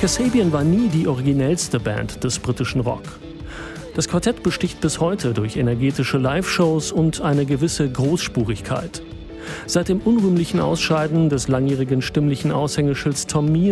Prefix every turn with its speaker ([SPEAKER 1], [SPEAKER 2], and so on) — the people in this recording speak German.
[SPEAKER 1] Kasabian war nie die originellste Band des britischen Rock. Das Quartett besticht bis heute durch energetische Live-Shows und eine gewisse Großspurigkeit. Seit dem unrühmlichen Ausscheiden des langjährigen stimmlichen Aushängeschilds Tom Mears